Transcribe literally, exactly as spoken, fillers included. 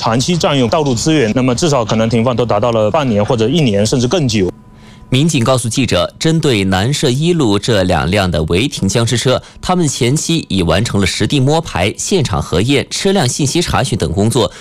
长期占用道路资源，那么至少可能停放都达到了半年或者一年，甚至更久。 民警告诉记者，针对南社一路这两辆的违停僵尸车，他们前期已完成了实地摸排、现场核验、车辆信息查询等工作，